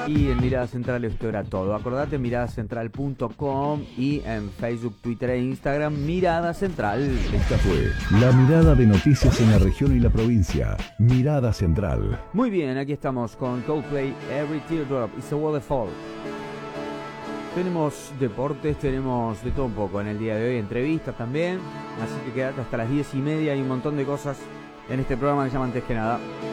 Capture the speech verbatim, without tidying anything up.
Y en Mirada Central esto era todo. Acordate, mirada central punto com y en Facebook, Twitter e Instagram, Mirada Central. Esta fue la mirada de noticias en la región y la provincia. Mirada Central. Muy bien, aquí estamos con Coldplay, Every Teardrop is a Waterfall. Tenemos deportes, tenemos de todo un poco en el día de hoy, entrevistas también. Así que quédate hasta las diez y media, hay un montón de cosas en este programa que se llama Antes que Nada.